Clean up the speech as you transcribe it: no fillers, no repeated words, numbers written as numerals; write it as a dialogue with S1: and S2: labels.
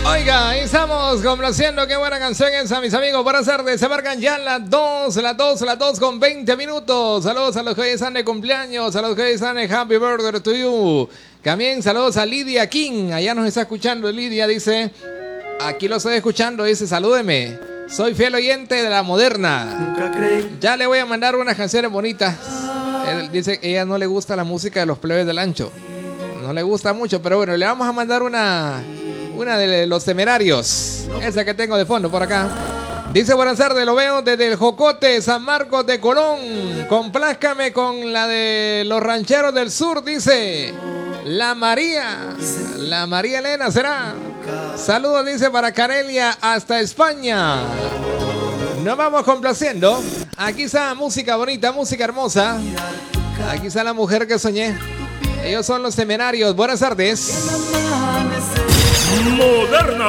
S1: Oiga, ahí estamos complaciendo. Qué buena canción esa, mis amigos. Buenas tardes. Se marcan ya las 2 con 20 minutos. Saludos a los que hoy están de cumpleaños. A los que hoy están de Happy Birthday to you. También saludos a Lidia King. Allá nos está escuchando Lidia. Dice, aquí lo estoy escuchando. Dice, salúdeme. Soy fiel oyente de la moderna. Ya le voy a mandar unas canciones bonitas. Él dice que a ella no le gusta la música de los plebes del ancho. No le gusta mucho, pero bueno, le vamos a mandar una de Los Temerarios. Esa que tengo de fondo por acá. Dice, buenas tardes, lo veo desde el Jocote, San Marcos de Colón. Complázcame con la de Los Rancheros del Sur, dice. La María Elena será. Saludos, dice, para Carelia hasta España. Nos vamos complaciendo. Aquí está música bonita, música hermosa. Aquí está la mujer que soñé. Ellos son Los Temerarios. Buenas tardes.